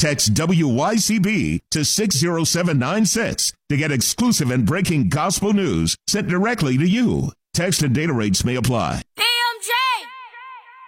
Text WYCB to 60796 to get exclusive and breaking gospel news sent directly to you. Text and data rates may apply.